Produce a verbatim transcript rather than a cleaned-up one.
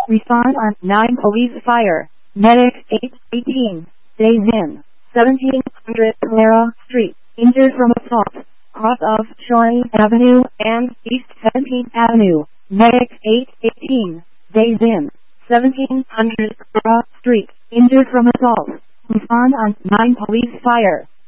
Respond on nine police fire. Medic eight eighteen. Days in. seventeen hundred Clara Street. Injured from assault. Cross of Shawnee Avenue and East seventeenth Avenue. Medic eight eighteen. Days in. seventeen hundred Clara Street. Injured from assault. Respond on nine police fire.